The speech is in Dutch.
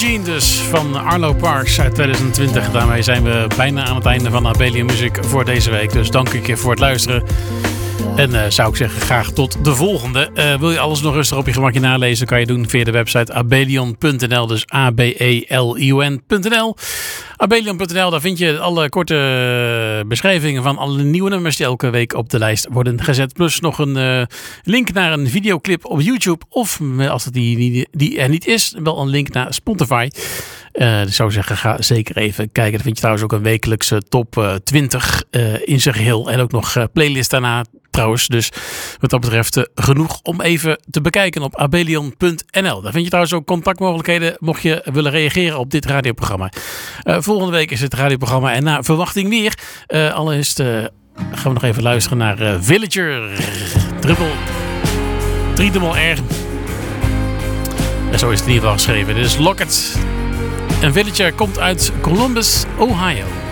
Jean dus van Arlo Parks uit 2020. Daarmee zijn we bijna aan het einde van Abelian Music voor deze week. Dus dank ik je voor het luisteren. En zou ik zeggen, graag tot de volgende. Wil je alles nog rustig op je gemakje nalezen? Kan je doen via de website abelion.nl. Dus abelion.nl. Abelion.nl, daar vind je alle korte beschrijvingen van alle nieuwe nummers die elke week op de lijst worden gezet. Plus nog een link naar een videoclip op YouTube. Of als het die er niet is, wel een link naar Spotify. Ik zou zeggen, ga zeker even kijken. Dan vind je trouwens ook een wekelijkse top 20 in zijn geheel. En ook nog playlist daarna trouwens. Dus wat dat betreft genoeg om even te bekijken op abelion.nl. Daar vind je trouwens ook contactmogelijkheden mocht je willen reageren op dit radioprogramma. Volgende week is het radioprogramma en na verwachting weer. Allereerst gaan we nog even luisteren naar Villager. Triple R. En zo is het in ieder geval geschreven. Dit is Locket. En Villager komt uit Columbus, Ohio.